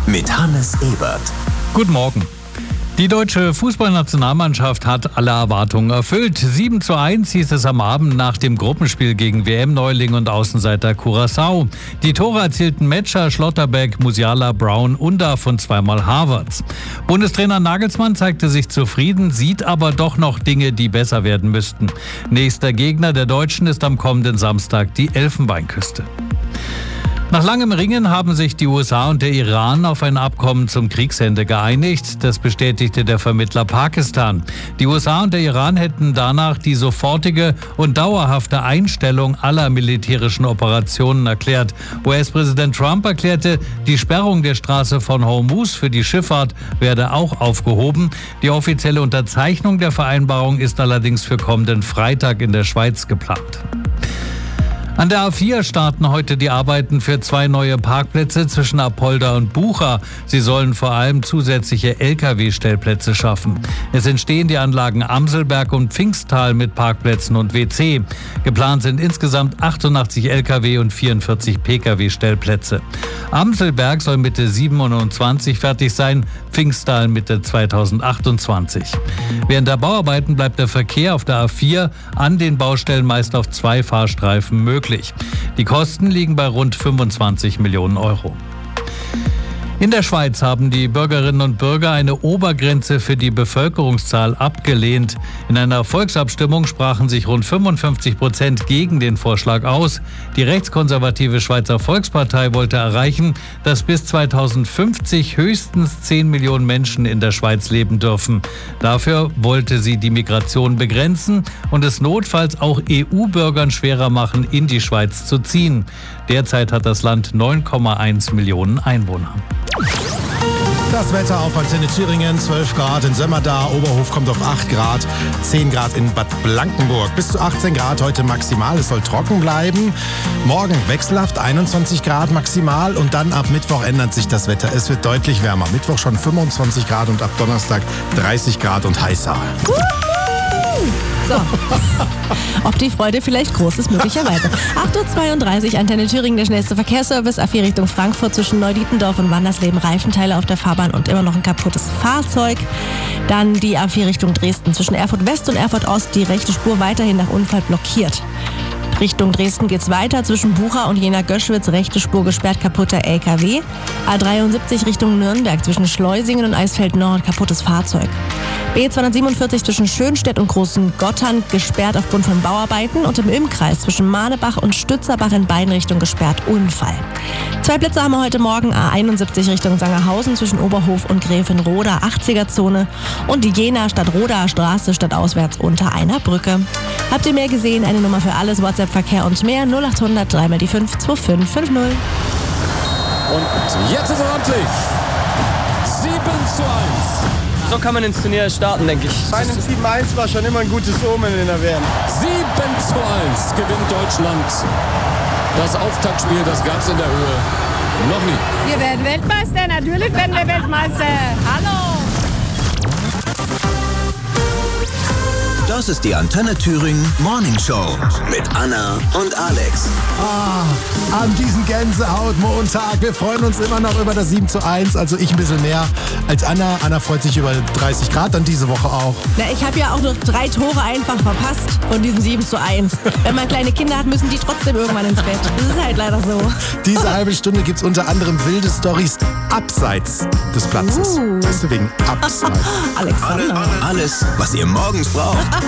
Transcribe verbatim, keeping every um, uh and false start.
mit Hannes Ebert. Guten Morgen. Die deutsche Fußballnationalmannschaft hat alle Erwartungen erfüllt. sieben zu eins hieß es am Abend nach dem Gruppenspiel gegen W M-Neuling und Außenseiter Curaçao. Die Tore erzielten Metscher, Schlotterbeck, Musiala, Brown und davon zweimal Havertz. Bundestrainer Nagelsmann zeigte sich zufrieden, sieht aber doch noch Dinge, die besser werden müssten. Nächster Gegner der Deutschen ist am kommenden Samstag die Elfenbeinküste. Nach langem Ringen haben sich die U S A und der Iran auf ein Abkommen zum Kriegsende geeinigt. Das bestätigte der Vermittler Pakistan. Die U S A und der Iran hätten danach die sofortige und dauerhafte Einstellung aller militärischen Operationen erklärt. U S-Präsident Trump erklärte, die Sperrung der Straße von Hormuz für die Schifffahrt werde auch aufgehoben. Die offizielle Unterzeichnung der Vereinbarung ist allerdings für kommenden Freitag in der Schweiz geplant. An der A vier starten heute die Arbeiten für zwei neue Parkplätze zwischen Apolda und Bucha. Sie sollen vor allem zusätzliche L K W-Stellplätze schaffen. Es entstehen die Anlagen Amselberg und Pfingsttal mit Parkplätzen und W C. Geplant sind insgesamt achtundachtzig L K W und vierundvierzig P K W-Stellplätze. Amselberg soll Mitte siebenundzwanzig fertig sein, Pfingsttal Mitte zweitausendachtundzwanzig. Während der Bauarbeiten bleibt der Verkehr auf der A vier an den Baustellen meist auf zwei Fahrstreifen möglich. Die Kosten liegen bei rund fünfundzwanzig Millionen Euro. In der Schweiz haben die Bürgerinnen und Bürger eine Obergrenze für die Bevölkerungszahl abgelehnt. In einer Volksabstimmung sprachen sich rund fünfundfünfzig Prozent gegen den Vorschlag aus. Die rechtskonservative Schweizer Volkspartei wollte erreichen, dass bis zweitausendfünfzig höchstens zehn Millionen Menschen in der Schweiz leben dürfen. Dafür wollte sie die Migration begrenzen und es notfalls auch E U-Bürgern schwerer machen, in die Schweiz zu ziehen. Derzeit hat das Land neun Komma eins Millionen Einwohner. Das Wetter auf Antenne Thüringen, zwölf Grad in Sömmerda, Oberhof kommt auf acht Grad, zehn Grad in Bad Blankenburg, bis zu achtzehn Grad heute maximal, es soll trocken bleiben. Morgen wechselhaft einundzwanzig Grad maximal und dann ab Mittwoch ändert sich das Wetter, es wird deutlich wärmer. Mittwoch schon fünfundzwanzig Grad und ab Donnerstag dreißig Grad und heißer. So. Ob die Freude vielleicht groß ist, möglicherweise. acht Uhr zweiunddreißig, Antenne Thüringen, der schnellste Verkehrsservice. A vier Richtung Frankfurt zwischen Neudietendorf und Wandersleben. Reifenteile auf der Fahrbahn und immer noch ein kaputtes Fahrzeug. Dann die A vier Richtung Dresden zwischen Erfurt West und Erfurt Ost. Die rechte Spur weiterhin nach Unfall blockiert. Richtung Dresden geht's weiter, zwischen Bucha und Jena-Göschwitz, rechte Spur gesperrt, kaputter L K W. A dreiundsiebzig Richtung Nürnberg, zwischen Schleusingen und Eisfeld Nord, kaputtes Fahrzeug. B zweihundertsiebenundvierzig zwischen Schönstedt und Großen Gotthard, gesperrt aufgrund von Bauarbeiten. Und im Ilmkreis zwischen Mahnebach und Stützerbach in beiden Richtungen gesperrt, Unfall. Zwei Plätze haben wir heute Morgen, A einundsiebzig Richtung Sangerhausen zwischen Oberhof und Gräfenroda, achtziger-Zone. Und die Jena-Stadt-Rodaer Straße stadtauswärts unter einer Brücke. Habt ihr mehr gesehen? Eine Nummer für alles, WhatsApp-Verkehr und mehr, null acht hundert drei mal die fünf zwei fünf fünf null. Und jetzt ist es ordentlich. sieben zu eins. So kann man ins Turnier starten, denke ich. Ein sieben eins war schon immer ein gutes Omen in der W M. sieben zu eins gewinnt Deutschland. Das Auftaktspiel, das gab es in der Höhe noch nie. Wir werden Weltmeister, natürlich werden wir Weltmeister. Hallo! Das ist die Antenne Thüringen Morning Show mit Anna und Alex. Ah, an diesem Gänsehaut-Montag. Wir freuen uns immer noch über das sieben zu eins. Also ich ein bisschen mehr als Anna. Anna freut sich über dreißig Grad dann diese Woche auch. Na, ich habe ja auch noch drei Tore einfach verpasst von diesem sieben zu eins. Wenn man kleine Kinder hat, müssen die trotzdem irgendwann ins Bett. Das ist halt leider so. Diese halbe Stunde gibt es unter anderem wilde Storys abseits des Platzes. Uh. Deswegen abseits. Alexander. Alles, was ihr morgens braucht.